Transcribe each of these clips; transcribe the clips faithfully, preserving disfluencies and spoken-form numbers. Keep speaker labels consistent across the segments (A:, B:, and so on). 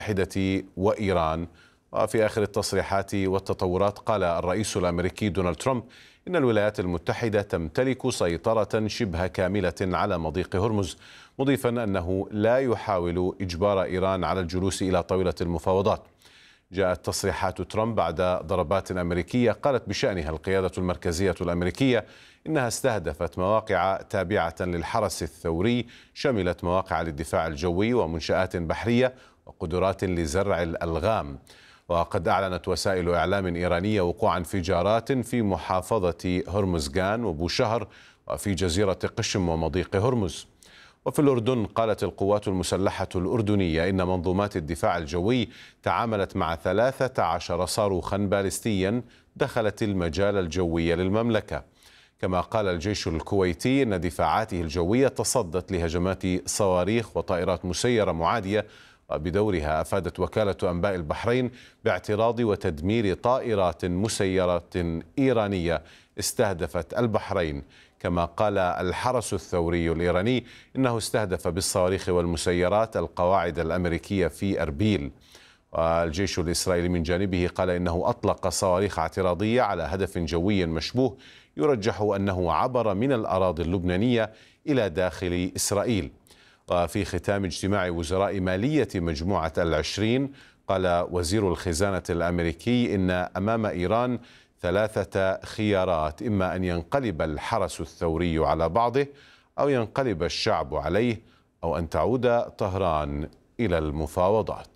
A: المتحدة وإيران. وفي آخر التصريحات والتطورات قال الرئيس الأمريكي دونالد ترامب إن الولايات المتحدة تمتلك سيطرة شبه كاملة على مضيق هرمز، مضيفا أنه لا يحاول إجبار إيران على الجلوس إلى طاولة المفاوضات. جاءت تصريحات ترامب بعد ضربات أمريكية قالت بشأنها القيادة المركزية الأمريكية إنها استهدفت مواقع تابعة للحرس الثوري، شملت مواقع للدفاع الجوي ومنشآت بحرية وقدرات لزرع الألغام. وقد أعلنت وسائل إعلام إيرانية وقوع انفجارات في محافظة هرمزغان وبوشهر وفي جزيرة قشم ومضيق هرمز. وفي الأردن قالت القوات المسلحة الأردنية إن منظومات الدفاع الجوي تعاملت مع ثلاثة عشر صاروخا باليستيا دخلت المجال الجوي للمملكة. كما قال الجيش الكويتي إن دفاعاته الجوية تصدت لهجمات صواريخ وطائرات مسيرة معادية، وبدورها أفادت وكالة أنباء البحرين باعتراض وتدمير طائرات مسيرة إيرانية استهدفت البحرين. كما قال الحرس الثوري الإيراني إنه استهدف بالصواريخ والمسيرات القواعد الأمريكية في أربيل. والجيش الإسرائيلي من جانبه قال إنه أطلق صواريخ اعتراضية على هدف جوي مشبوه يرجح أنه عبر من الأراضي اللبنانية إلى داخل إسرائيل. وفي ختام اجتماع وزراء مالية مجموعة العشرين قال وزير الخزانة الأمريكي إن أمام إيران ثلاثة خيارات: إما أن ينقلب الحرس الثوري على بعضه، أو ينقلب الشعب عليه، أو أن تعود طهران إلى المفاوضات.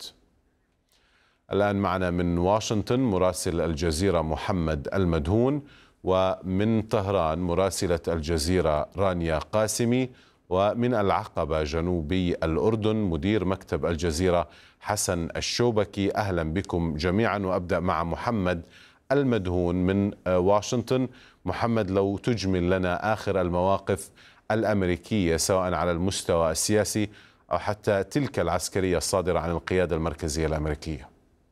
A: الآن معنا من واشنطن مراسل الجزيرة محمد المدهون، ومن طهران مراسلة الجزيرة رانيا قاسمي، ومن العقبة جنوبي الأردن مدير مكتب الجزيرة حسن الشوبكي. أهلا بكم جميعا، وأبدأ مع محمد المدهون من واشنطن. محمد، لو تجمل لنا آخر المواقف الأمريكية سواء على المستوى السياسي أو حتى تلك العسكرية الصادرة عن القيادة المركزية الأمريكية.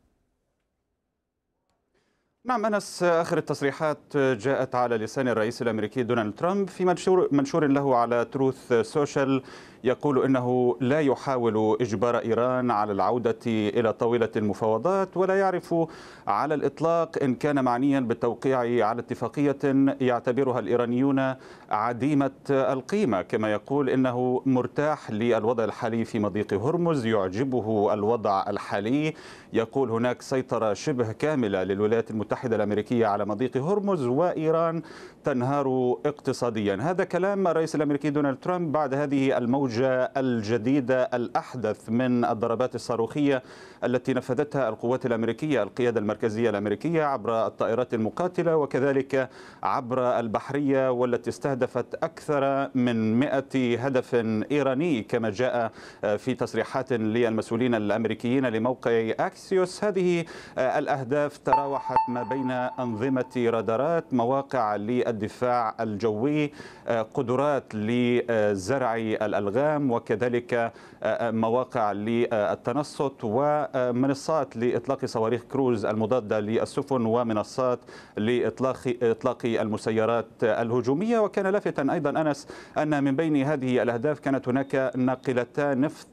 B: نعم أنس، آخر التصريحات جاءت على لسان الرئيس الأمريكي دونالد ترامب في منشور, منشور له على تروث سوشيال، يقول إنه لا يحاول إجبار إيران على العودة إلى طاولة المفاوضات، ولا يعرف على الإطلاق إن كان معنيا بالتوقيع على اتفاقية يعتبرها الإيرانيون عديمة القيمة. كما يقول إنه مرتاح للوضع الحالي في مضيق هرمز، يعجبه الوضع الحالي. يقول هناك سيطرة شبه كاملة للولايات المتحدة الأمريكية على مضيق هرمز، وإيران تنهار اقتصاديا. هذا كلام الرئيس الأمريكي دونالد ترامب بعد هذه الموجة الجديدة الأحدث من الضربات الصاروخية التي نفذتها القوات الأمريكية، القيادة المركزية الأمريكية، عبر الطائرات المقاتلة وكذلك عبر البحرية، والتي استهدفت أكثر من مئة هدف إيراني كما جاء في تصريحات للمسؤولين الأمريكيين لموقع أكسيوس. هذه الأهداف تراوحت ما بين أنظمة رادارات، مواقع للدفاع الجوي، قدرات لزرع الألغام، وكذلك مواقع للتنصت، ومنصات لإطلاق صواريخ كروز المضادة للسفن، ومنصات لإطلاق إطلاق المسيرات الهجومية. وكان لافتا أيضا أنس أن من بين هذه الأهداف كانت هناك ناقلتان نفط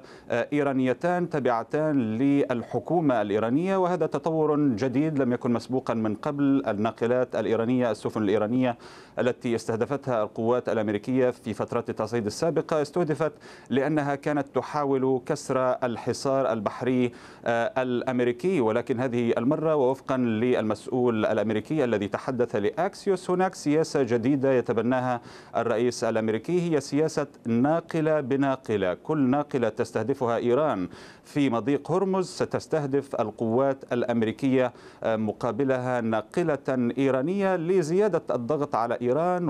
B: إيرانيتان تابعتان للحكومة الإيرانية، وهذا تطور جديد لم يكن مسبوقا من قبل. الناقلات الإيرانية، السفن الإيرانية التي استهدفتها القوات الأمريكية في فترات التصعيد السابقة، استهدفت لأنها كانت تحاول كسر الحصار البحري الأمريكي، ولكن هذه المرة ووفقا للمسؤول الأمريكي الذي تحدث لأكسيوس، هناك سياسة جديدة يتبناها الرئيس الأمريكي، هي سياسة ناقلة بناقلة. كل ناقلة تستهدفها إيران في مضيق هرمز ستستهدف القوات الأمريكية مقابلها ناقلة إيرانية، لزيادة الضغط على إيران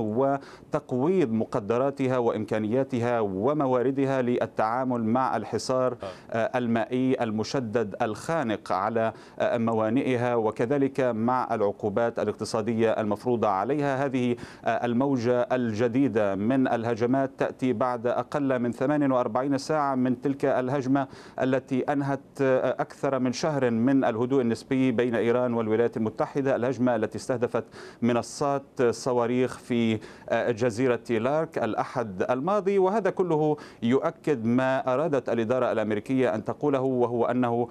B: وتقويض مقدراتها وإمكانياتها ومواردها للتعامل مع الحصار المائي المشدد الخانق على موانئها، وكذلك مع العقوبات الاقتصادية المفروضة عليها. هذه الموجة الجديدة من الهجمات تأتي بعد أقل من ثمانية وأربعين ساعة من تلك الهجمة التي أنهت أكثر من شهر من الهدوء النسبي بين إيران والولايات المتحدة، الهجمة التي استهدفت منصات صواريخ في جزيرة لارك الأحد الماضي. وهذا كله يؤكد ما أرادت الإدارة الأمريكية أن تقوله، وهو أنه